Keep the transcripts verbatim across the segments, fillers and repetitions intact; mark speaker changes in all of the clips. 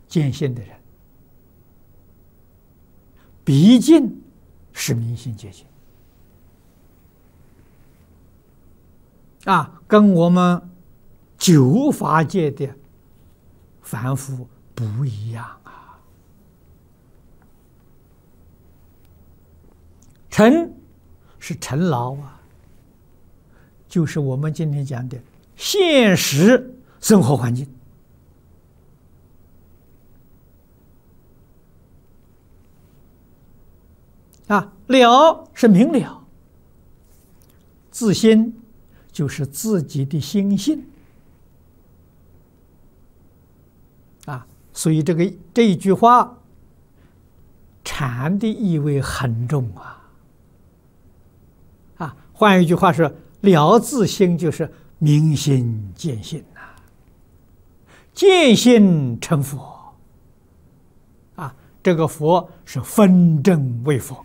Speaker 1: 坚信的人，毕竟是明心见性啊，跟我们九法界的凡夫不一样啊。尘是尘劳啊，就是我们今天讲的现实生活环境啊。了是明了，自心就是自己的心性啊，所以这个这一句话禅的意味很重啊。啊，换一句话说，了自心就是明心见性呐、啊，见性成佛啊。这个佛是分证为佛，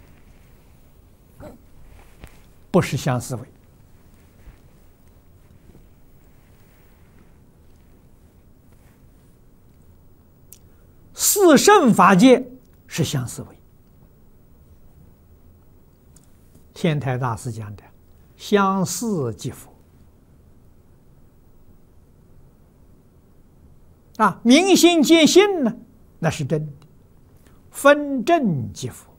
Speaker 1: 不是相思维。四圣法界是相思维。天台大师讲的相似即佛啊，明心见性呢，那是真的，分证即佛。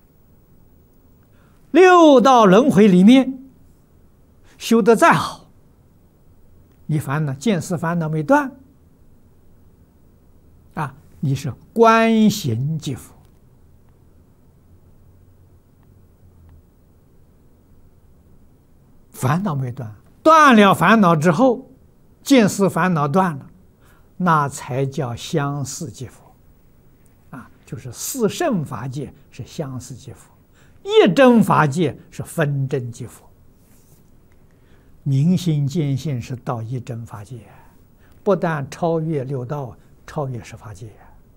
Speaker 1: 六道轮回里面修得再好，你烦恼见思烦恼没断啊，你是观行即佛。烦恼没断，断了烦恼之后，见思烦恼断了，那才叫相似即佛啊，就是四圣法界是相似即佛，一真法界是分真即佛。明心见性是到一真法界，不但超越六道，超越十法界。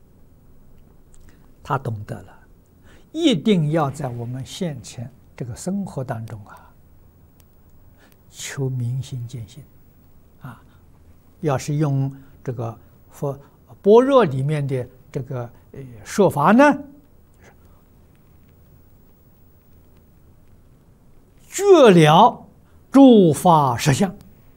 Speaker 1: 他懂得了，一定要在我们现前这个生活当中啊，求明心见性啊！要是用这个佛般若里面的这个呃说法呢，觉了诸法实相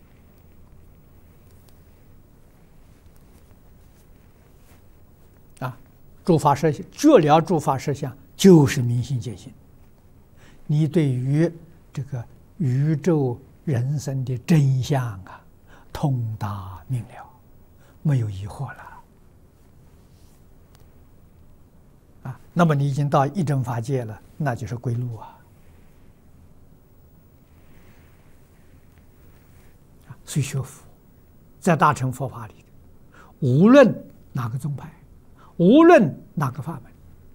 Speaker 1: 啊，诸法实相，觉了诸法实相就是明心见性。你对于这个宇宙人生的真相啊，通达明了，没有疑惑了啊。那么你已经到一真法界了，那就是归路啊。所以学佛，在大乘佛法里，无论哪个宗派，无论哪个法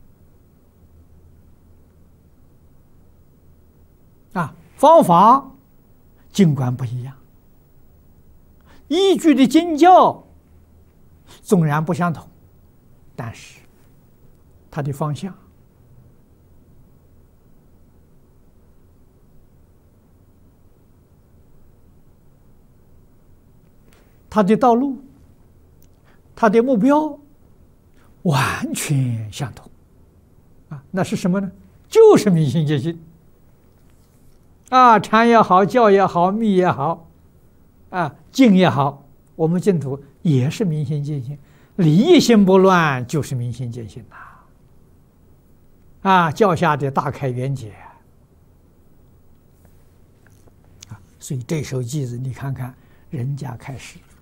Speaker 1: 门啊，方法尽管不一样，依据的经教纵然不相同，但是它的方向、它的道路、它的目标完全相同啊！那是什么呢？就是明心见性啊，禅也好，教也好，密也好，啊，净也好，我们净土也是明心见性，理一心不乱，就是明心见性呐！啊，教下的大开圆解啊，所以这首偈子，你看看人家开始